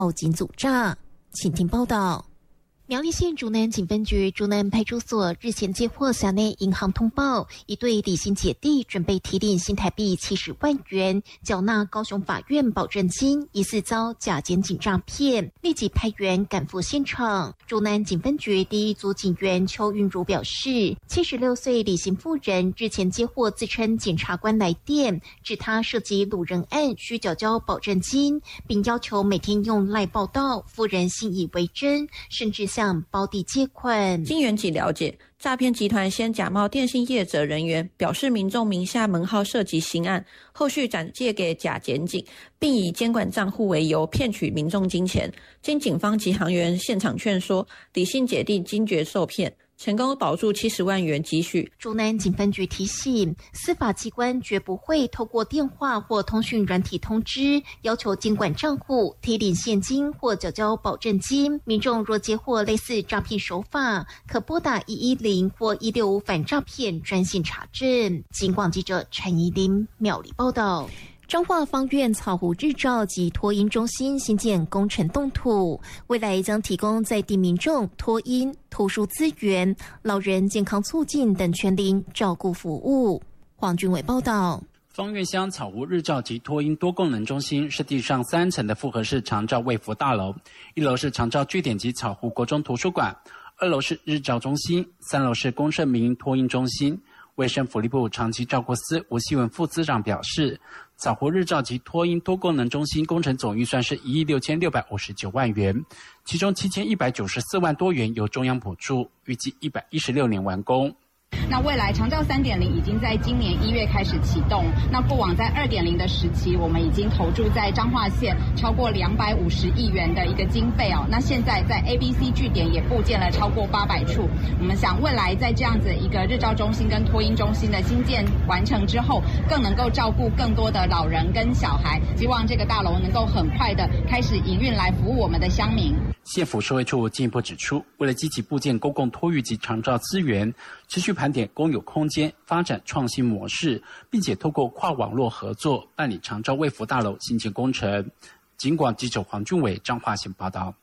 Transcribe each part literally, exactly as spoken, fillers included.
报警阻诈。请听报道。苗栗县竹南警分局竹南派出所日前接获辖内银行通报，一对李姓姐弟准备提领新台币七十万元，缴纳高雄法院保证金，疑似遭假检警诈骗，立即派员赶赴现场。竹南警分局第一组警员邱韵如表示，七十六岁李姓妇人日前接获自称检察官来电，指他涉及掳人案需缴交保证金，并要求每天用赖报到，妇人信以为真，甚至向胞弟借款。 经员警了解，诈骗集团先假冒电信业者人员，表示民众名下门号涉及刑案，后续转借给假检警，并以监管账户为由骗取民众金钱。经警方及行员现场劝说，李姓姐弟惊觉受骗，成功保住七十万元积蓄。 竹南警分局提醒，司法机关绝不会透过电话或通讯软体通知，要求监管账户、提领现金或缴交保证金。民众若接获类似诈骗手法，可拨打一一零或一六五反诈骗专线查证。警广记者陈怡琳苗栗报道。彰化方院草湖日照及托婴中心新建工程动土，未来将提供在地民众托婴、图书资源、老人健康促进等全龄照顾服务。黄俊伟报道。 方院乡草湖日照及托婴多功能中心是地上三层的复合式长照卫福大楼，一楼是长照据点及草湖国中图书馆，二楼是日照中心，三楼是公社民营托婴中心。卫生福利部长期照顾司吴希文副司长表示，草湖日照及托婴多功能中心工程总预算是一亿六千六百五十九万元，其中七千一百九十四万多元由中央补助，预计一百一十六年完工。 那未来长照 三点零 已经在今年一月开始启动，那过往在 二点零 的时期，我们已经投注在彰化县超过两百五十亿元的一个经费哦。那现在在 A B C 据点也布建了超过八百处，我们想未来在这样子一个日照中心跟托婴中心的新建完成之后，更能够照顾更多的老人跟小孩，希望这个大楼能够很快的开始营运来服务我们的乡民。 县府社会处进一步指出，为了积极布建公共托育及长照资源，持续盘点公有空间发展创新模式，并且透过跨网络合作办理长照卫福大楼新建工程。警广记者黄俊伟彰化县报道。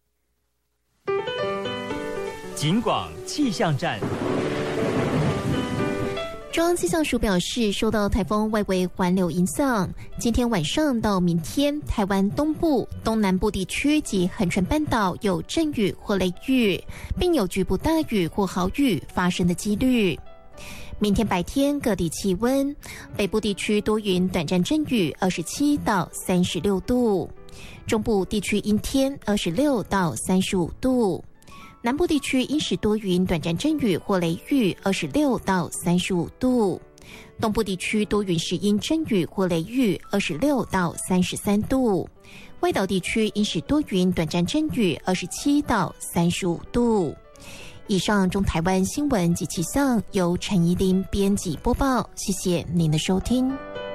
警广气象站。 中央气象署表示，受到台风外围环流影响，今天晚上到明天，台湾东部、东南部地区及恒春半岛有阵雨或雷雨，并有局部大雨或豪雨发生的几率。明天白天各地气温，北部地区多云短暂阵雨，二十七到三十六度；中部地区阴天，二十六到三十五度。南部地区阴时多云，短暂阵雨或雷雨，二十六到三十五度；东部地区多云时阴阵雨或雷雨，二十六到三十三度；外岛地区阴时多云，短暂阵雨，二十七到三十五度。以上中台湾新闻及气象由陈怡琳编辑播报，谢谢您的收听。